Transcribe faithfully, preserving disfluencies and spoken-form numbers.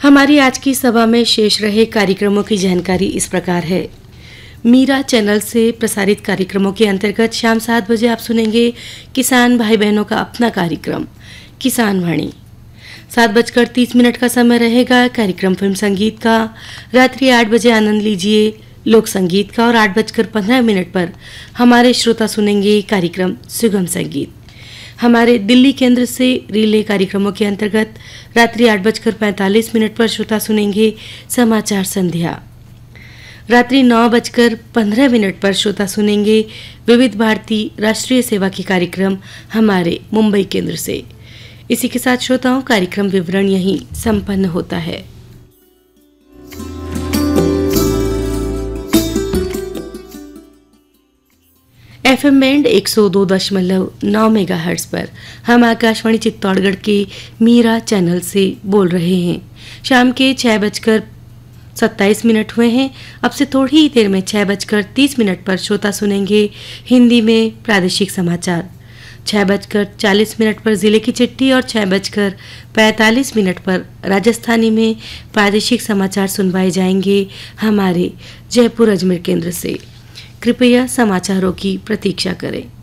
हमारी आज की सभा में शेष रहे कार्यक्रमों की जानकारी इस प्रकार है। मीरा चैनल से प्रसारित कार्यक्रमों के अंतर्गत शाम सात बजे आप सुनेंगे किसान भाई बहनों का अपना कार्यक्रम किसान वाणी। सात बजकर तीस मिनट का समय रहेगा कार्यक्रम फिल्म संगीत का। रात्रि आठ बजे आनंद लीजिए लोक संगीत का और आठ बजकर पंद्रह मिनट पर हमारे श्रोता सुनेंगे कार्यक्रम सुगम संगीत। हमारे दिल्ली केंद्र से रिले कार्यक्रमों के अंतर्गत रात्रि आठ बजकर पैंतालीस मिनट पर श्रोता सुनेंगे समाचार संध्या। रात्रि नौ बजकर पंद्रह मिनट पर श्रोता सुनेंगे विविध भारती राष्ट्रीय सेवा के कार्यक्रम हमारे मुंबई केंद्र से। इसी के साथ श्रोताओं कार्यक्रम विवरण यहीं संपन्न होता है। एफएम बैंड एक सौ दो दशमलव नौ मेगाहर्ट्ज पर हम आकाशवाणी चित्तौड़गढ़ के मीरा चैनल से बोल रहे हैं। शाम के छह बजकर सत्ताईस मिनट हुए हैं। अब से थोड़ी ही देर में छह बजकर तीस मिनट पर श्रोता सुनेंगे हिंदी में प्रादेशिक समाचार। छह बजकर चालीस मिनट पर जिले की चिट्ठी और छह बजकर पैंतालीस मिनट पर राजस्थानी में प्रादेशिक समाचार सुनवाए जाएंगे हमारे जयपुर अजमेर केंद्र से। कृपया समाचारों की प्रतीक्षा करें।